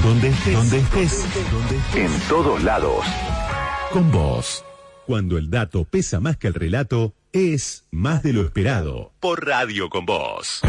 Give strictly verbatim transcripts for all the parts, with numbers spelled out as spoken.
Donde estés, donde estés, en todos lados. Con vos. Cuando el dato pesa más que el relato, es más de lo esperado. Por Radio Con Vos.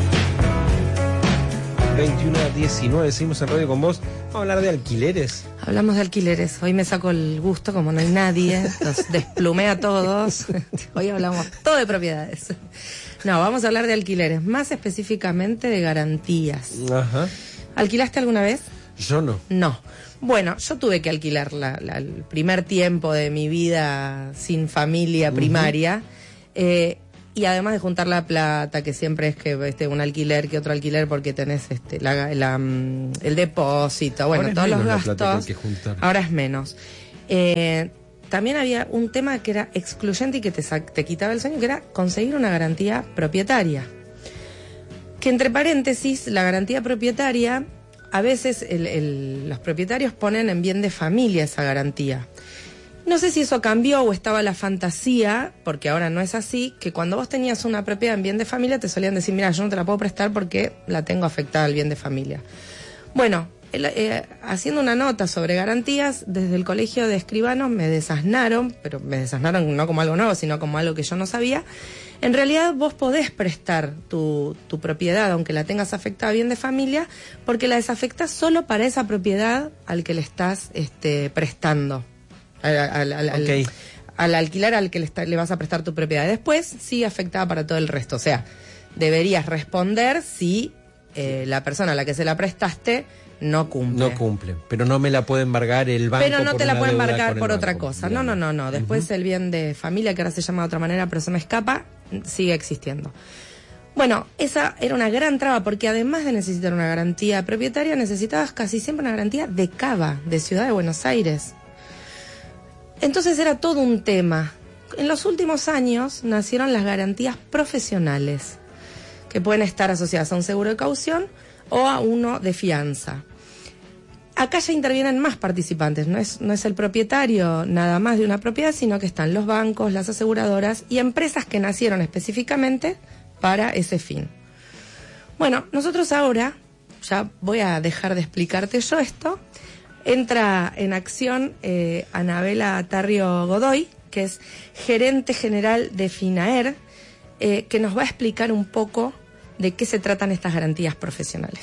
veintiuno a diecinueve, seguimos en Radio Con Vos. Vamos a hablar de alquileres. Hablamos de alquileres. Hoy me saco el gusto, como no hay nadie. Los desplumé a todos. Hoy hablamos todo de propiedades. No, vamos a hablar de alquileres, más específicamente de garantías. Ajá. ¿Alquilaste alguna vez? Yo no. No. Bueno, yo tuve que alquilar la, la, el primer tiempo de mi vida sin familia primaria. Uh-huh. eh, y además de juntar la plata, que siempre es que este un alquiler que otro alquiler, porque tenés este la, la, el depósito, bueno, todos los gastos. Que que ahora es menos. Eh, también había un tema que era excluyente y que te, te quitaba el sueño, que era conseguir una garantía propietaria. Que entre paréntesis, la garantía propietaria, a veces el, el, los propietarios ponen en bien de familia esa garantía. No sé si eso cambió o estaba la fantasía, porque ahora no es así, que cuando vos tenías una propiedad en bien de familia te solían decir, mira, yo no te la puedo prestar porque la tengo afectada al bien de familia. Bueno, el, eh, haciendo una nota sobre garantías, desde el colegio de escribanos me desasnaron, pero me desasnaron no como algo nuevo, sino como algo que yo no sabía. En realidad vos podés prestar tu, tu propiedad, aunque la tengas afectada a bien de familia, porque la desafectás solo para esa propiedad al que le estás este, prestando. Al, al, al, okay. al, al alquilar al que le, está, le vas a prestar tu propiedad. Después sí afectada para todo el resto. O sea, deberías responder si eh, la persona a la que se la prestaste no cumple. No cumple, pero no me la puede embargar el banco. Pero no por te la puede embargar por banco. otra cosa. No, no, no, no. Después uh-huh. el bien de familia, que ahora se llama de otra manera, pero se me escapa, sigue existiendo. Bueno, esa era una gran traba, porque además de necesitar una garantía propietaria, necesitabas casi siempre una garantía de Cava, de Ciudad de Buenos Aires. Entonces era todo un tema. En los últimos años nacieron las garantías profesionales, que pueden estar asociadas a un seguro de caución o a uno de fianza. Acá ya intervienen más participantes, no es, no es el propietario nada más de una propiedad, sino que están los bancos, las aseguradoras y empresas que nacieron específicamente para ese fin. Bueno, nosotros ahora, ya voy a dejar de explicarte yo esto. Entra en acción eh, Anabela Tarrio Godoy, que es gerente general de Finaer, eh, que nos va a explicar un poco de qué se tratan estas garantías profesionales.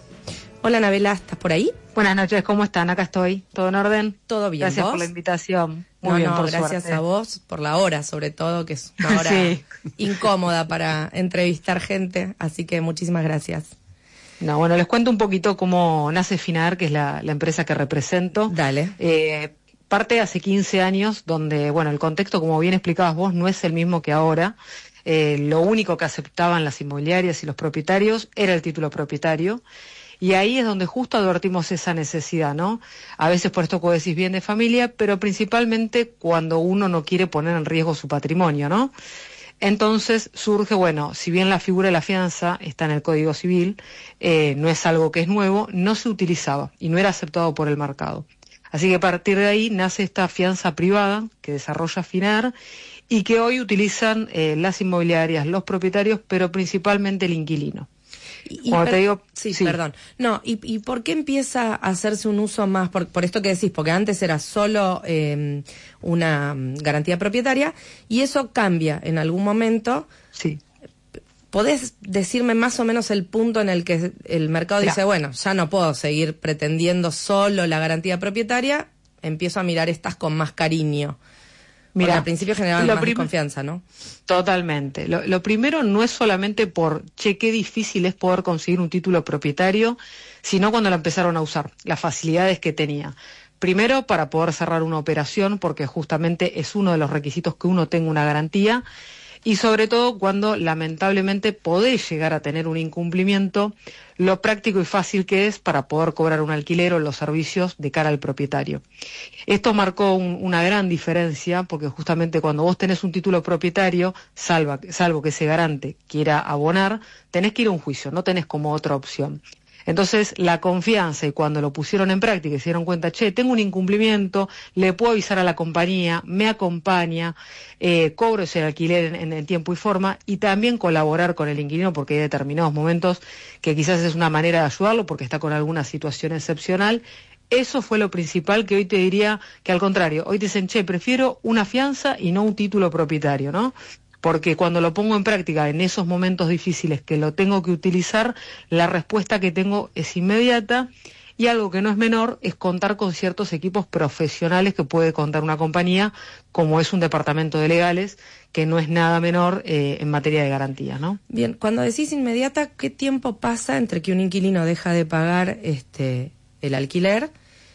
Hola Anabela, ¿estás por ahí? Buenas noches, ¿cómo están? Acá estoy. ¿Todo en orden? Todo bien. Gracias ¿Vos? por la invitación. Muy no, bien, no, por gracias suerte. a vos por la hora, sobre todo, que es una hora sí. incómoda para entrevistar gente, así que muchísimas gracias. No, bueno, les cuento un poquito cómo nace Finaer, que es la, la empresa que represento. Dale. Eh, parte hace quince años, donde, bueno, el contexto, como bien explicabas vos, no es el mismo que ahora. Eh, lo único que aceptaban las inmobiliarias y los propietarios era el título propietario. Y ahí es donde justo advertimos esa necesidad, ¿no? A veces por esto que decís bien de familia, pero principalmente cuando uno no quiere poner en riesgo su patrimonio, ¿no? Entonces surge, bueno, si bien la figura de la fianza está en el Código Civil, eh, no es algo que es nuevo, no se utilizaba y no era aceptado por el mercado. Así que a partir de ahí nace esta fianza privada que desarrolla Finaer y que hoy utilizan eh, las inmobiliarias, los propietarios, pero principalmente el inquilino. Y, per- te digo, sí, sí, perdón. No, ¿y, y por qué empieza a hacerse un uso más? Por, por esto que decís, porque antes era solo eh, una garantía propietaria y eso cambia en algún momento. Sí. ¿Podés decirme más o menos el punto en el que el mercado dice, ya. bueno, ya no puedo seguir pretendiendo solo la garantía propietaria, empiezo a mirar estas con más cariño? Mira, al principio generaban más prim- confianza, ¿no? Totalmente. Lo, lo primero no es solamente por, che, qué difícil es poder conseguir un título propietario, sino cuando la empezaron a usar, las facilidades que tenía. Primero, para poder cerrar una operación, porque justamente es uno de los requisitos que uno tenga una garantía, y sobre todo cuando lamentablemente podés llegar a tener un incumplimiento, lo práctico y fácil que es para poder cobrar un alquiler o los servicios de cara al propietario. Esto marcó un, una gran diferencia, porque justamente cuando vos tenés un título propietario, salva, salvo que ese garante quiera abonar, tenés que ir a un juicio, no tenés como otra opción. Entonces, la confianza, y cuando lo pusieron en práctica y se dieron cuenta, che, tengo un incumplimiento, le puedo avisar a la compañía, me acompaña, eh, cobro ese alquiler en, en tiempo y forma, y también colaborar con el inquilino, porque hay determinados momentos que quizás es una manera de ayudarlo, porque está con alguna situación excepcional. Eso fue lo principal, que hoy te diría que al contrario, hoy te dicen, che, prefiero una fianza y no un título propietario, ¿no? Porque cuando lo pongo en práctica en esos momentos difíciles que lo tengo que utilizar, la respuesta que tengo es inmediata, y algo que no es menor es contar con ciertos equipos profesionales que puede contar una compañía, como es un departamento de legales, que no es nada menor eh, en materia de garantías, ¿no? Bien, cuando decís inmediata, ¿qué tiempo pasa entre que un inquilino deja de pagar este el alquiler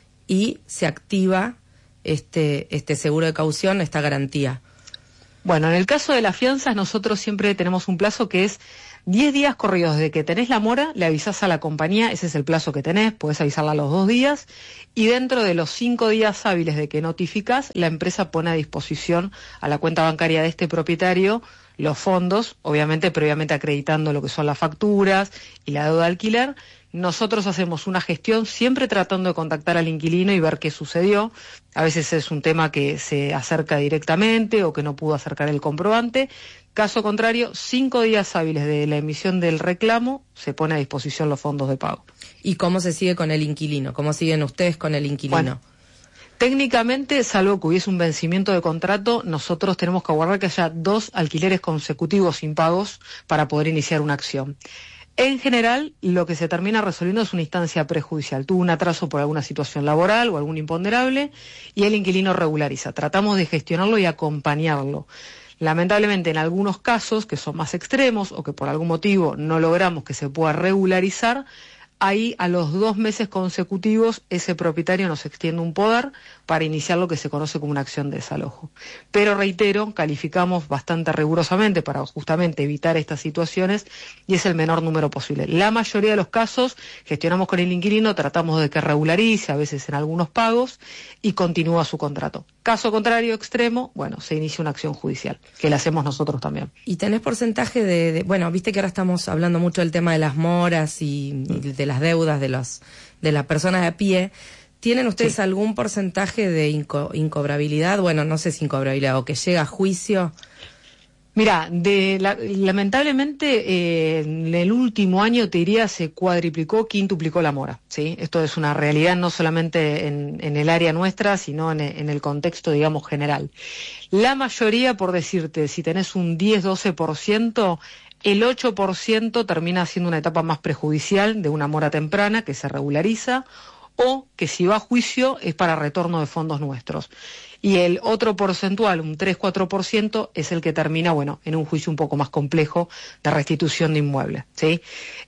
y se activa este este seguro de caución, esta garantía? Bueno, en el caso de las fianzas, nosotros siempre tenemos un plazo que es diez días corridos. Desde que tenés la mora, le avisás a la compañía, ese es el plazo que tenés, podés avisarla a los dos días, y dentro de los cinco días hábiles de que notificás, la empresa pone a disposición a la cuenta bancaria de este propietario los fondos, obviamente previamente acreditando lo que son las facturas y la deuda de alquiler. Nosotros hacemos una gestión siempre tratando de contactar al inquilino y ver qué sucedió. A veces es un tema que se acerca directamente o que no pudo acercar el comprobante. Caso contrario, cinco días hábiles de la emisión del reclamo se pone a disposición los fondos de pago. ¿Y cómo se sigue con el inquilino? ¿Cómo siguen ustedes con el inquilino? Bueno, técnicamente, salvo que hubiese un vencimiento de contrato, nosotros tenemos que aguardar que haya dos alquileres consecutivos sin pagos para poder iniciar una acción. En general, lo que se termina resolviendo es una instancia prejudicial. Tuvo un atraso por alguna situación laboral o algún imponderable y el inquilino regulariza. Tratamos de gestionarlo y acompañarlo. Lamentablemente, en algunos casos que son más extremos o que por algún motivo no logramos que se pueda regularizar, ahí a los dos meses consecutivos ese propietario nos extiende un poder para iniciar lo que se conoce como una acción de desalojo. Pero reitero, calificamos bastante rigurosamente para justamente evitar estas situaciones y es el menor número posible. La mayoría de los casos gestionamos con el inquilino, tratamos de que regularice, a veces en algunos pagos, y continúa su contrato. Caso contrario, extremo, bueno, se inicia una acción judicial, que la hacemos nosotros también. ¿Y tenés porcentaje de, de bueno, viste que ahora estamos hablando mucho del tema de las moras y, y de las deudas de los de las personas de a pie? ¿Tienen ustedes sí. algún porcentaje de inco, incobrabilidad? Bueno, no sé si incobrabilidad o que llega a juicio. Mira, de la, lamentablemente eh, en el último año te diría se cuadriplicó, quintuplicó la mora, ¿sí? Esto es una realidad no solamente en, en el área nuestra, sino en, en el contexto, digamos, general. La mayoría, por decirte, si tenés un diez a doce por ciento, el ocho por ciento termina siendo una etapa más prejudicial de una mora temprana que se regulariza, o que si va a juicio es para retorno de fondos nuestros. Y el otro porcentual, un tres a cuatro por ciento, es el que termina, bueno, en un juicio un poco más complejo de restitución de inmuebles, ¿sí?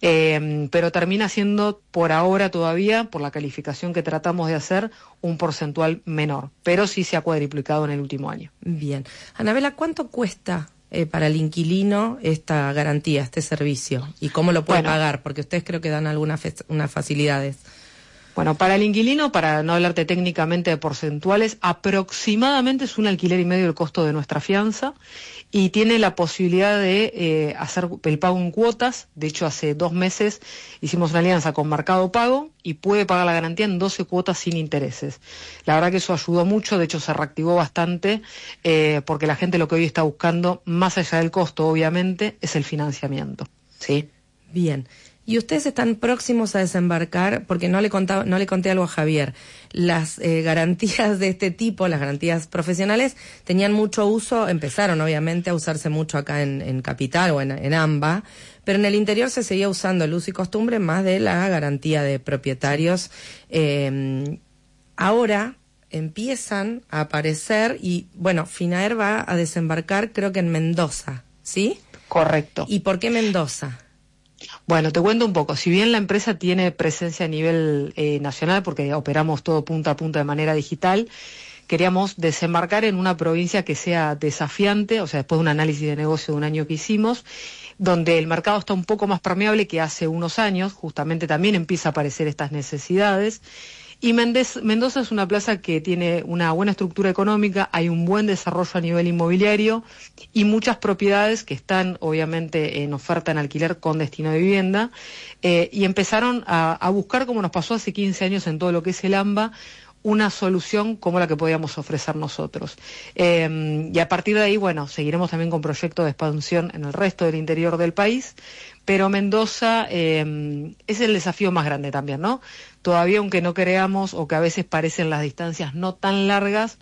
Eh, pero termina siendo, por ahora todavía, por la calificación que tratamos de hacer, un porcentual menor, pero sí se ha cuadriplicado en el último año. Bien. Anabela, ¿cuánto cuesta eh, para el inquilino esta garantía, este servicio? ¿Y cómo lo puede bueno, pagar? Porque ustedes creo que dan algunas unas facilidades. Bueno, para el inquilino, para no hablarte técnicamente de porcentuales, aproximadamente es un alquiler y medio el costo de nuestra fianza y tiene la posibilidad de eh, hacer el pago en cuotas. De hecho, hace dos meses hicimos una alianza con Mercado Pago y puede pagar la garantía en doce cuotas sin intereses. La verdad que eso ayudó mucho, de hecho se reactivó bastante eh, porque la gente lo que hoy está buscando, más allá del costo, obviamente, es el financiamiento, ¿sí? Bien. Y ustedes están próximos a desembarcar, porque no le contaba, no le conté algo a Javier. Las eh, garantías de este tipo, las garantías profesionales, tenían mucho uso, empezaron obviamente a usarse mucho acá en, en Capital o en, en AMBA, pero en el interior se seguía usando el uso y costumbre más de la garantía de propietarios. Eh, ahora empiezan a aparecer y, bueno, Finaer va a desembarcar creo que en Mendoza, ¿sí? Correcto. ¿Y por qué Mendoza? Bueno, te cuento un poco. Si bien la empresa tiene presencia a nivel eh, nacional, porque operamos todo punta a punta de manera digital, queríamos desembarcar en una provincia que sea desafiante, o sea, después de un análisis de negocio de un año que hicimos, donde el mercado está un poco más permeable que hace unos años, justamente también empieza a aparecer estas necesidades, Y Mendes, Mendoza es una plaza que tiene una buena estructura económica, hay un buen desarrollo a nivel inmobiliario y muchas propiedades que están obviamente en oferta en alquiler con destino de vivienda, eh, y empezaron a, a buscar, como nos pasó hace quince años en todo lo que es el AMBA, una solución como la que podíamos ofrecer nosotros. Eh, y a partir de ahí, bueno, seguiremos también con proyectos de expansión en el resto del interior del país, pero Mendoza eh, es el desafío más grande también, ¿no? Todavía, aunque no creamos o que a veces parecen las distancias no tan largas,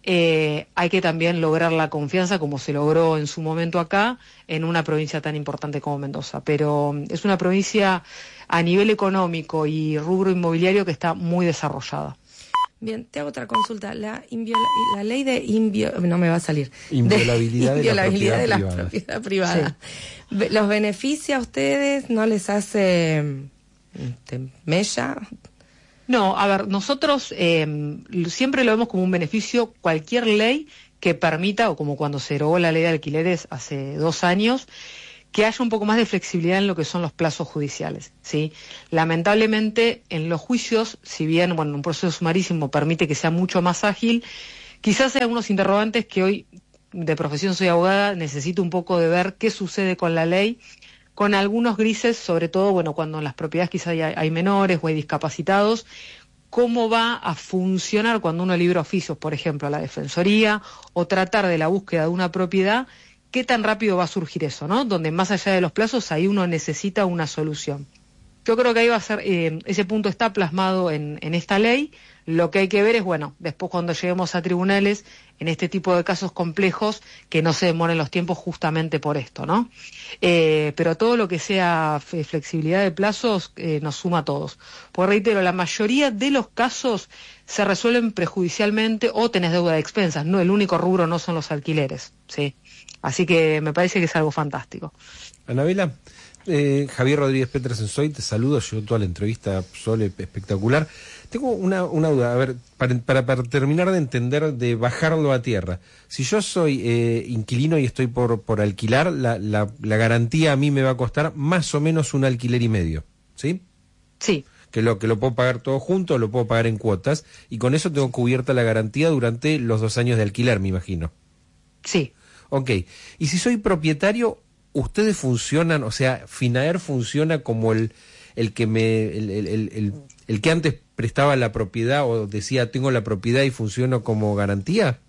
eh, hay que también lograr la confianza como se logró en su momento acá, en una provincia tan importante como Mendoza. Pero es una provincia a nivel económico y rubro inmobiliario que está muy desarrollada. Bien, te hago otra consulta. La, inviola, la ley de invio, no me va a salir. Inviolabilidad de, inviolabilidad de, la, de propiedad la propiedad privada. Sí. ¿Los beneficia a ustedes? ¿No les hace este, mella? No, a ver, nosotros eh, siempre lo vemos como un beneficio cualquier ley que permita, o como cuando se derogó la ley de alquileres hace dos años, que haya un poco más de flexibilidad en lo que son los plazos judiciales, ¿sí? Lamentablemente, en los juicios, si bien, bueno, un proceso sumarísimo permite que sea mucho más ágil, quizás hay algunos interrogantes que hoy, de profesión soy abogada, necesito un poco de ver qué sucede con la ley, con algunos grises, sobre todo, bueno, cuando en las propiedades quizás hay, hay menores o hay discapacitados, cómo va a funcionar cuando uno libra oficios, por ejemplo, a la Defensoría, o tratar de la búsqueda de una propiedad. ¿Qué tan rápido va a surgir eso, no? Donde más allá de los plazos, ahí uno necesita una solución. Yo creo que ahí va a ser, eh, ese punto está plasmado en, en esta ley. Lo que hay que ver es, bueno, después cuando lleguemos a tribunales, en este tipo de casos complejos, que no se demoren los tiempos justamente por esto, ¿no? Eh, pero todo lo que sea flexibilidad de plazos eh, nos suma a todos. Pues reitero, la mayoría de los casos se resuelven prejudicialmente o tenés deuda de expensas. No, el único rubro no son los alquileres, ¿sí? Así que me parece que es algo fantástico. Anabela, eh, Javier Rodríguez Petersen soy, te saludo, llegó toda la entrevista, Sole, espectacular. Tengo una, una duda, a ver, para, para, para terminar de entender, de bajarlo a tierra. Si yo soy eh, inquilino y estoy por, por alquilar, la, la, la garantía a mí me va a costar más o menos un alquiler y medio, ¿sí? Sí. Que lo, que lo puedo pagar todo junto, lo puedo pagar en cuotas, y con eso tengo cubierta la garantía durante los dos años de alquiler, me imagino. Sí. Ok, y si soy propietario, ¿ustedes funcionan, o sea, Finaer funciona como el, el que me, el, el, el, el, el que antes prestaba la propiedad o decía tengo la propiedad y funciono como garantía?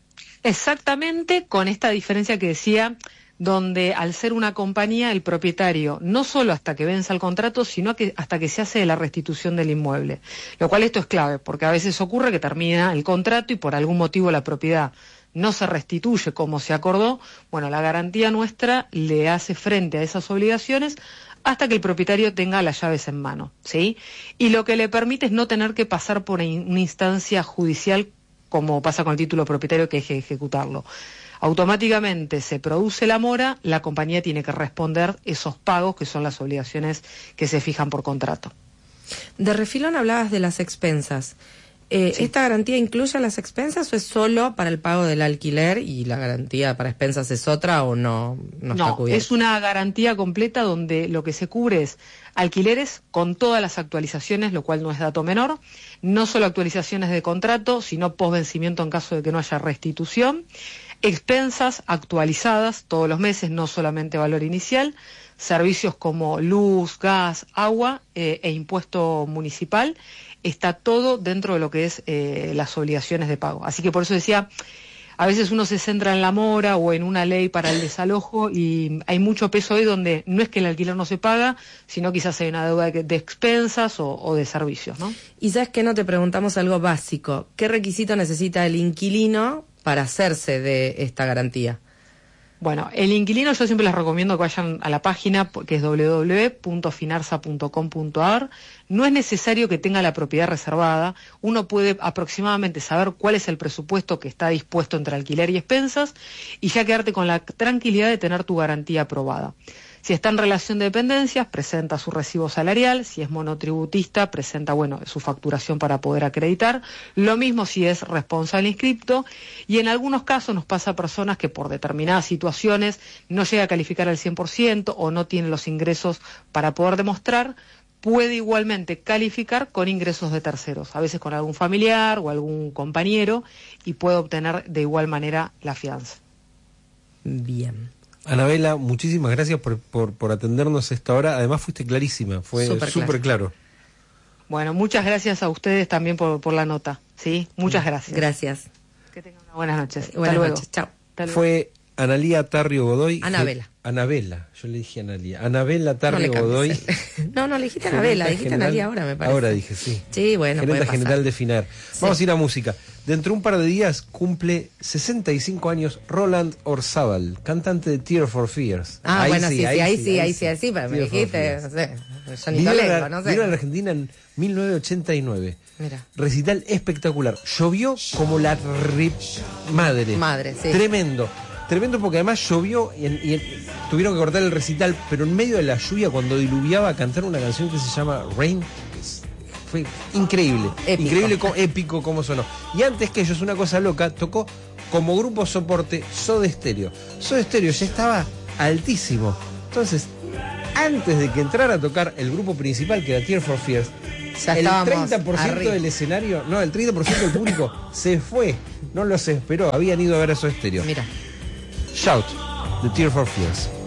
Exactamente, con esta diferencia que decía, donde al ser una compañía, el propietario, no solo hasta que venza el contrato, sino que hasta que se hace la restitución del inmueble. Lo cual esto es clave, porque a veces ocurre que termina el contrato y por algún motivo la propiedad no se restituye como se acordó. Bueno, la garantía nuestra le hace frente a esas obligaciones hasta que el propietario tenga las llaves en mano, ¿sí? Y lo que le permite es no tener que pasar por una instancia judicial como pasa con el título propietario, que hay que ejecutarlo. Automáticamente se produce la mora, la compañía tiene que responder esos pagos, que son las obligaciones que se fijan por contrato. De refilón hablabas de las expensas. Eh, sí. ¿Esta garantía incluye las expensas o es solo para el pago del alquiler y la garantía para expensas es otra o no, no, no está cubierta? Es una garantía completa donde lo que se cubre es alquileres con todas las actualizaciones, lo cual no es dato menor, no solo actualizaciones de contrato, sino posvencimiento en caso de que no haya restitución, expensas actualizadas todos los meses, no solamente valor inicial, servicios como luz, gas, agua eh, e impuesto municipal. Está todo dentro de lo que es eh, las obligaciones de pago. Así que por eso decía, a veces uno se centra en la mora o en una ley para el desalojo y hay mucho peso hoy donde no es que el alquiler no se paga, sino quizás hay una deuda de, de expensas o, o de servicios, ¿no? Y sabes que no te preguntamos algo básico. ¿Qué requisito necesita el inquilino para hacerse de esta garantía? Bueno, el inquilino yo siempre les recomiendo que vayan a la página, que es doble u doble u doble u punto finarsa punto com punto a r. No es necesario que tenga la propiedad reservada. Uno puede aproximadamente saber cuál es el presupuesto que está dispuesto entre alquiler y expensas y ya quedarte con la tranquilidad de tener tu garantía aprobada. Si está en relación de dependencias, presenta su recibo salarial. Si es monotributista, presenta, bueno, su facturación para poder acreditar. Lo mismo si es responsable inscripto. Y en algunos casos nos pasa a personas que por determinadas situaciones no llega a calificar al cien por ciento o no tiene los ingresos para poder demostrar. puede igualmente calificar con ingresos de terceros, a veces con algún familiar o algún compañero, y puede obtener de igual manera la fianza. Bien. Anabela, muchísimas gracias por, por, por atendernos a esta hora. Además fuiste clarísima, fue súper claro. Bueno, muchas gracias a ustedes también por, por la nota, ¿sí? Muchas gracias. Gracias. Que tengan una buenas noches. Buenas Hasta luego. noches, chao. Fue Analía Tarrio Godoy. Anabela. Anabela, yo le dije Analía. Anabela Tarrio no Godoy. No, no, le dijiste Anabela, dijiste Analía ahora, me parece. Ahora dije, sí. Sí, bueno, Gerenta puede general de FINAER. Sí. Vamos a ir a música. Dentro de un par de días cumple sesenta y cinco años Roland Orzábal, cantante de Tears for Fears. Ah, ahí bueno, sí, sí, ahí, ahí sí, sí, ahí sí, ahí sí, pero me dijiste, no sé, Johnny Toledo, no sé. Vino a la Argentina en mil novecientos ochenta y nueve. Mira. Recital espectacular. Llovió como la rip madre. Madre, sí. Tremendo. Tremendo porque además llovió y, en, y en, tuvieron que cortar el recital, pero en medio de la lluvia, cuando diluviaba, cantar una canción que se llama Rain. Fue increíble, épico. increíble, épico como sonó. Y antes que ellos, una cosa loca, tocó como grupo soporte Soda Stereo. Soda Stereo ya estaba altísimo. Entonces, antes de que entrara a tocar el grupo principal, que era Tears for Fears, ya el treinta por ciento arriba del escenario, no, el treinta por ciento del público se fue, no los esperó, habían ido a ver a Soda Stereo. Mira. Shout, de Tears for Fears.